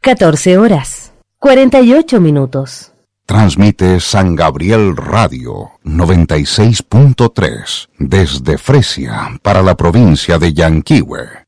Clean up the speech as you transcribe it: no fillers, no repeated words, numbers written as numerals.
14 horas, 48 minutos. Transmite San Gabriel Radio 96.3 desde Fresia para la provincia de Yanquihue.